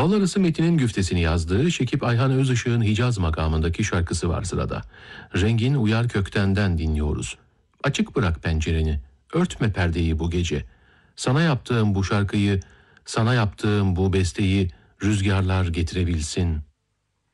Bal Arası Metin'in güftesini yazdığı Şekip Ayhan Özışık'ın Hicaz makamındaki şarkısı var sırada. Rengin Uyar Kökten'den dinliyoruz. Açık bırak pencereni, örtme perdeyi bu gece. Sana yaptığım bu şarkıyı, sana yaptığım bu besteyi rüzgarlar getirebilsin.